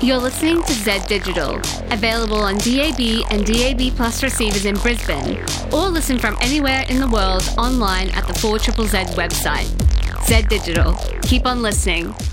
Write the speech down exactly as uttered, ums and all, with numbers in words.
You're listening to Z Digital, available on D A B and D A B Plus receivers in Brisbane, or listen from anywhere in the world online at the four Z Z Z website. Z Digital. Keep on listening.